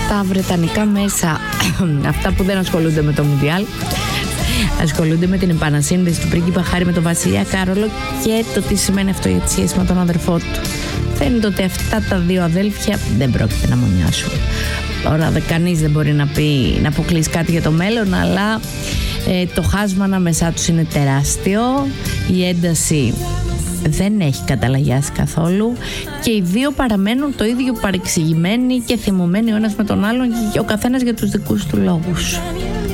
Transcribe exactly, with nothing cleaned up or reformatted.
τα βρετανικά μέσα, αυτά που δεν ασχολούνται με το Μουντιάλ, ασχολούνται με την επανασύνδεση του πρίγκιπα Χάρη με τον βασιλιά Κάρολο και το τι σημαίνει αυτό για τη σχέση με τον αδερφό του. Φαίνεται ότι αυτά τα δύο αδέλφια δεν πρόκειται να μονιάσουν. Τώρα κανείς δεν μπορεί να πει, να αποκλείσει κάτι για το μέλλον, αλλά ε, το χάσμα ανάμεσά τους είναι τεράστιο, η ένταση δεν έχει καταλαγιάσει καθόλου και οι δύο παραμένουν το ίδιο παρεξηγημένοι και θυμωμένοι ο ένας με τον άλλον και ο καθένας για τους δικούς του λόγους.